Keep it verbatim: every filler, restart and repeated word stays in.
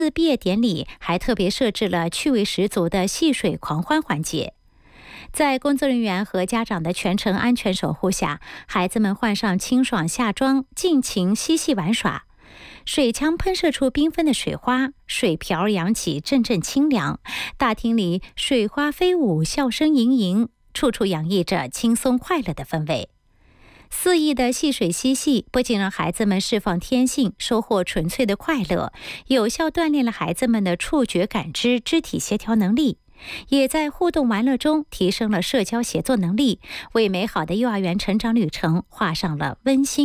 毕业典礼还特别设置了趣味十足的戏水狂欢环节。在工作人员和家长的全程安全守护下，孩子们换上清爽夏装，尽情嬉戏玩耍。水枪喷射出缤纷的水花，水瓢扬起阵阵清凉。大厅里水花飞舞，笑声盈盈，处处洋溢着轻松快乐的氛围。肆意的戏水嬉戏，不仅让孩子们释放天性，收获纯粹的快乐，有效锻炼了孩子们的触觉感知、肢体协调能力，也在互动玩乐中提升了社交协作能力，为美好的幼儿园成长旅程画上了温馨